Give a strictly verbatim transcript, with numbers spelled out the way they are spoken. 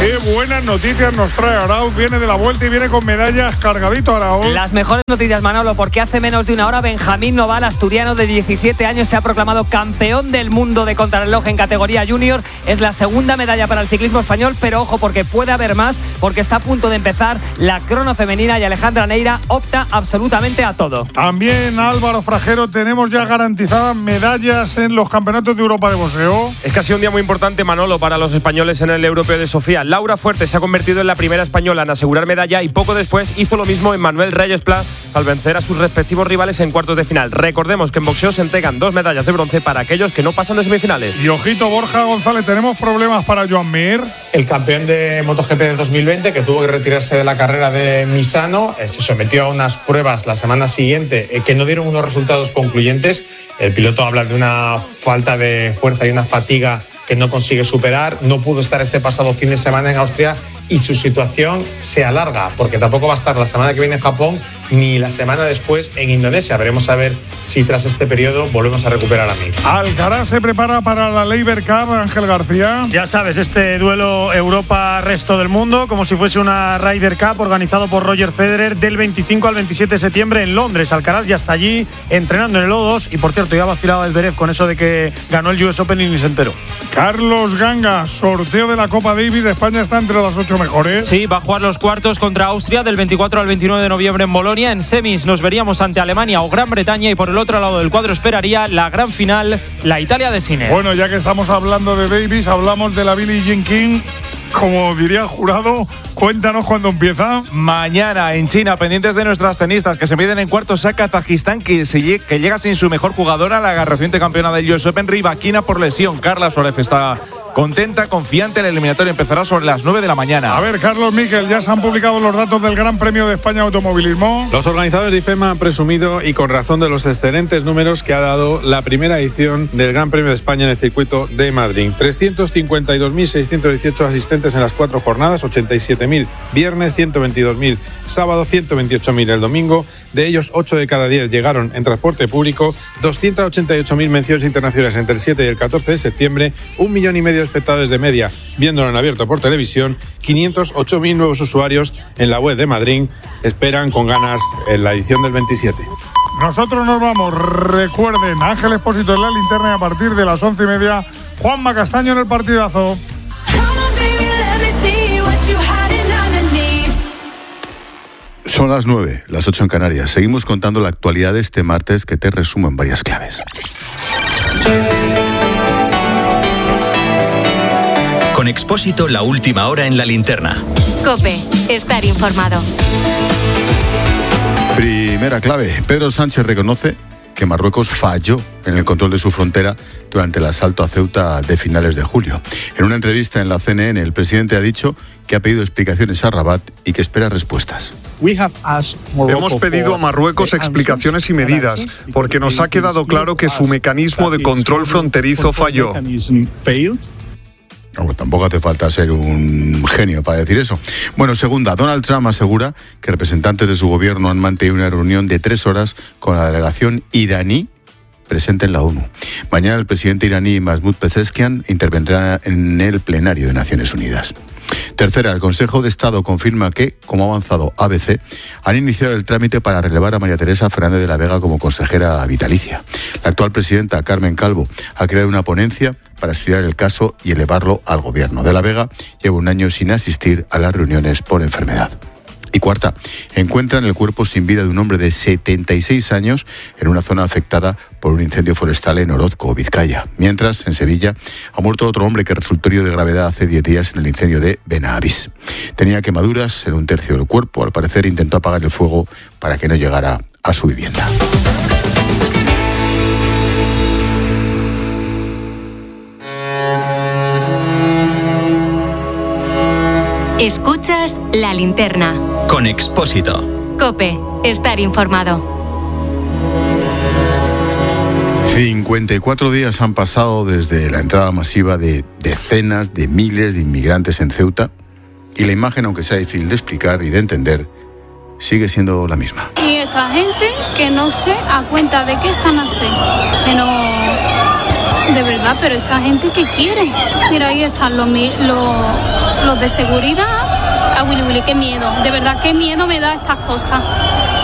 Qué buenas noticias nos trae Arauz. Viene de la vuelta y viene con medallas cargadito, Arauz. Las mejores noticias, Manolo, porque hace menos de una hora Benjamín Noval, asturiano de diecisiete años, se ha proclamado campeón del mundo de contrarreloj en categoría junior. Es la segunda medalla para el ciclismo español, pero ojo, porque puede haber más, porque está a punto de empezar la crono femenina y Alejandra Neira opta absolutamente a todo. También, Álvaro Frajero, tenemos ya garantizadas medallas en los campeonatos de Europa de boxeo. Es que ha sido un día muy importante, Manolo, para los españoles en el Europeo de Sofía. Laura Fuerte se ha convertido en la primera española en asegurar medalla y poco después hizo lo mismo en Manuel Reyes Pla al vencer a sus respectivos rivales en cuartos de final. Recordemos que en boxeo se entregan dos medallas de bronce para aquellos que no pasan de semifinales. Y ojito, Borja González, tenemos problemas para Joan Mir. El campeón de MotoGP de dos mil veinte, que tuvo que retirarse de la carrera de Misano, se sometió a unas pruebas la semana siguiente que no dieron unos resultados concluyentes. El piloto habla de una falta de fuerza y una fatiga que no consigue superar. No pudo estar este pasado fin de semana en Austria y su situación se alarga, porque tampoco va a estar la semana que viene en Japón ni la semana después en Indonesia. Veremos a ver si tras este periodo volvemos a recuperar a Mir. Alcaraz se prepara para la Labour Cup, Ángel García. Ya sabes, este duelo Europa-Resto del Mundo, como si fuese una Ryder Cup organizado por Roger Federer del veinticinco al veintisiete de septiembre en Londres. Alcaraz ya está allí entrenando en el O dos y, por cierto, ya ha vacilado el Zverev con eso de que ganó el U S Open y ni se enteró. Carlos Ganga, sorteo de la Copa Davis. España está entre las ocho mejores. Sí, va a jugar los cuartos contra Austria del veinticuatro al veintinueve de noviembre en Bolonia. En semis nos veríamos ante Alemania o Gran Bretaña y por el otro lado del cuadro esperaría la gran final, la Italia de Sinner. Bueno, ya que estamos hablando de Davis, hablamos de la Billie Jean King. Como diría el jurado, cuéntanos cuándo empieza. Mañana en China, pendientes de nuestras tenistas que se miden en cuartos a Kazajistán, que, se, que llega sin su mejor jugadora, la reciente campeona del U S Open, Rybakina, por lesión. Carla Suárez está contenta, confiante. El eliminatorio empezará sobre las nueve de la mañana. A ver, Carlos Miquel, ya se han publicado los datos del Gran Premio de España de Automovilismo. Los organizadores de I F E M A han presumido, y con razón, de los excelentes números que ha dado la primera edición del Gran Premio de España en el circuito de Madrid. trescientos cincuenta y dos mil seiscientos dieciocho asistentes en las cuatro jornadas, ochenta y siete mil viernes, ciento veintidós mil sábado, ciento veintiocho mil el domingo. De ellos, ocho de cada diez llegaron en transporte público, doscientos ochenta y ocho mil menciones internacionales entre el siete y el catorce de septiembre, un millón y medio de espectadores de media viéndolo en abierto por televisión, quinientos ocho mil nuevos usuarios en la web de Madrid. Esperan con ganas en la edición del veintisiete. Nosotros nos vamos. Recuerden, Ángel Expósito en la linterna y a partir de las once y media, Juanma Castaño en el partidazo. Son las nueve, las ocho en Canarias. Seguimos contando la actualidad de este martes, que te resumo en varias claves. Con Expósito, la última hora en la linterna. COPE, estar informado. Primera clave. Pedro Sánchez reconoce que Marruecos falló en el control de su frontera durante el asalto a Ceuta de finales de julio. En una entrevista en la C N N, el presidente ha dicho que ha pedido explicaciones a Rabat y que espera respuestas. Hemos pedido a Marruecos explicaciones y medidas, porque nos ha quedado claro que su mecanismo de control fronterizo falló. No, tampoco hace falta ser un genio para decir eso. Bueno, segunda, Donald Trump asegura que representantes de su gobierno han mantenido una reunión de tres horas con la delegación iraní presente en la ONU. Mañana el presidente iraní Mahmoud Pezeshkian intervendrá en el plenario de Naciones Unidas. Tercera, el Consejo de Estado confirma que, como ha avanzado A B C, han iniciado el trámite para relevar a María Teresa Fernández de la Vega como consejera vitalicia. La actual presidenta, Carmen Calvo, ha creado una ponencia para estudiar el caso y elevarlo al gobierno. De la Vega lleva un año sin asistir a las reuniones por enfermedad. Y cuarta, encuentran el cuerpo sin vida de un hombre de setenta y seis años en una zona afectada por un incendio forestal en Orozco, Vizcaya. Mientras, en Sevilla, ha muerto otro hombre que resultó herido de gravedad hace diez días en el incendio de Benavís. Tenía quemaduras en un tercio del cuerpo. Al parecer intentó apagar el fuego para que no llegara a su vivienda. Escuchas La Linterna. Con Expósito. COPE, estar informado. cincuenta y cuatro días han pasado desde la entrada masiva de decenas de miles de inmigrantes en Ceuta y la imagen, aunque sea difícil de explicar y de entender, sigue siendo la misma. Y esta gente que no se da cuenta de qué están haciendo, que no... De verdad, pero esta gente que quiere. Mira, ahí están los, los, los de seguridad. A Willy Willy, qué miedo, de verdad, qué miedo me da estas cosas.